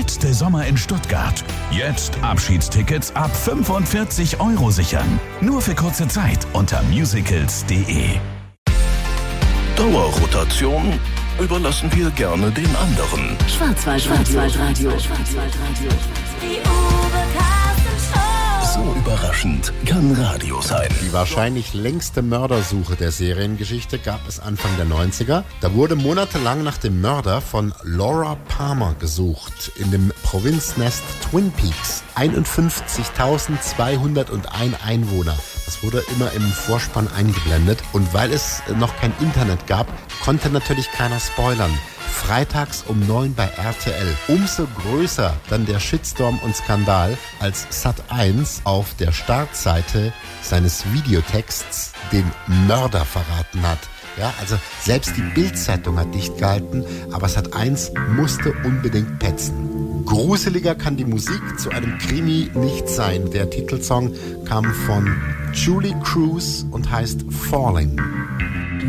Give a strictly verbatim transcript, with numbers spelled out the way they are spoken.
letzte Sommer in Stuttgart. Jetzt Abschiedstickets ab fünfundvierzig Euro sichern. Nur für kurze Zeit unter musicals punkt de. Dauerrotation überlassen wir gerne den anderen. Schwarzwaldradio. Die Uwe Carsten Show. So überraschend kann Radio sein. Die wahrscheinlich längste Mördersuche der Seriengeschichte gab es Anfang der neunziger. Da wurde monatelang nach dem Mörder von Laura Palmer gesucht, in dem Provinznest Twin Peaks. einundfünfzigtausendzweihunderteins Einwohner. Das wurde immer im Vorspann eingeblendet. Und weil es noch kein Internet gab, konnte natürlich keiner spoilern. Freitags um neun bei R T L. Umso größer dann der Shitstorm und Skandal, als Sat eins auf der Startseite seines Videotexts den Mörder verraten hat. Ja, also selbst die Bild-Zeitung hat dicht gehalten, aber Sat eins musste unbedingt petzen. Gruseliger kann die Musik zu einem Krimi nicht sein. Der Titelsong kam von Julie Cruz und heißt Falling.